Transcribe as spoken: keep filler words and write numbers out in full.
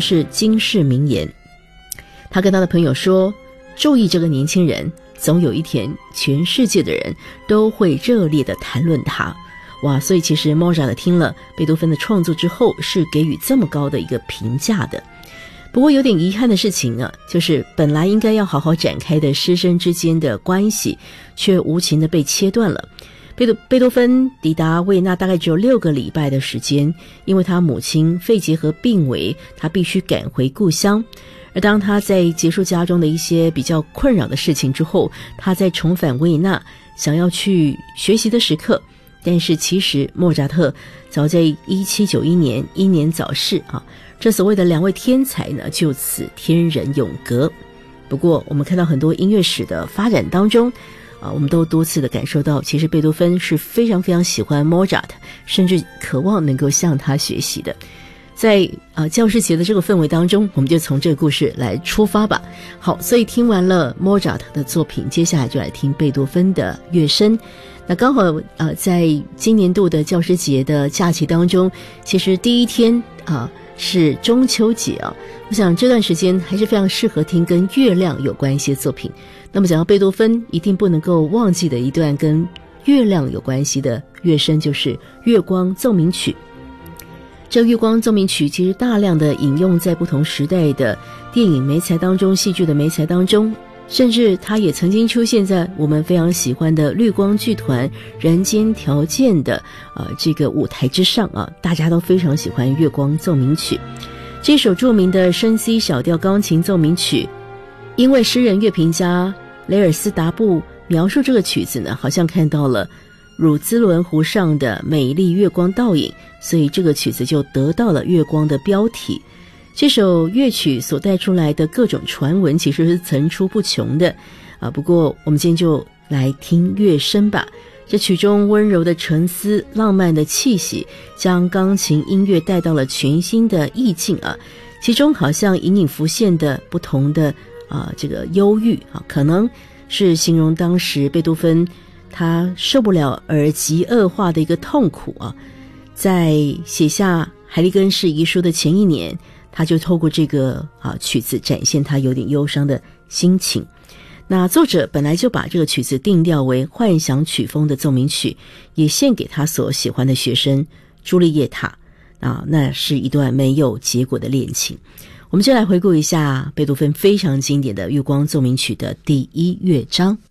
是惊世名言。他跟他的朋友说，注意这个年轻人，总有一天全世界的人都会热烈地谈论他。哇，所以其实莫扎特听了贝多芬的创作之后是给予这么高的一个评价的。不过有点遗憾的事情啊，就是本来应该要好好展开的师生之间的关系却无情地被切断了。贝多贝多芬抵达维也纳大概只有六个礼拜的时间，因为他母亲肺结核病危，他必须赶回故乡。而当他在结束家中的一些比较困扰的事情之后，他在重返维也纳想要去学习的时刻，但是其实莫扎特早在一七九一年英年早逝啊，这所谓的两位天才呢就此天人永隔。不过我们看到很多音乐史的发展当中啊，我们都多次的感受到，其实贝多芬是非常非常喜欢莫扎特，甚至渴望能够向他学习的。在呃教师节的这个氛围当中，我们就从这个故事来出发吧。好，所以听完了莫扎特的作品，接下来就来听贝多芬的乐声。那刚好呃在今年度的教师节的假期当中，其实第一天啊、呃、是中秋节啊，我想这段时间还是非常适合听跟月亮有关系的作品。那么讲到贝多芬，一定不能够忘记的一段跟月亮有关系的乐声，就是《月光奏鸣曲》。这《月光奏鸣曲》其实大量的引用在不同时代的电影媒材当中，戏剧的媒材当中，甚至它也曾经出现在我们非常喜欢的绿光剧团人间条件的呃这个舞台之上啊，大家都非常喜欢《月光奏鸣曲》这首著名的升 C 小调钢琴奏鸣曲。因为诗人乐评家雷尔斯达布描述这个曲子呢，好像看到了汝兹伦湖上的美丽月光倒影，所以这个曲子就得到了月光的标题。这首乐曲所带出来的各种传闻其实是层出不穷的啊。不过我们今天就来听乐声吧。这曲中温柔的沉思，浪漫的气息，将钢琴音乐带到了全新的意境啊。其中好像隐隐浮现的不同的啊，这个忧郁啊，可能是形容当时贝多芬他受不了耳疾恶化的一个痛苦啊。在写下海利根氏遗书的前一年，他就透过这个啊曲子展现他有点忧伤的心情。那作者本来就把这个曲子定调为幻想曲风的奏鸣曲，也献给他所喜欢的学生朱丽叶塔啊，那是一段没有结果的恋情。我们就来回顾一下贝多芬非常经典的《月光奏鸣曲》的第一乐章。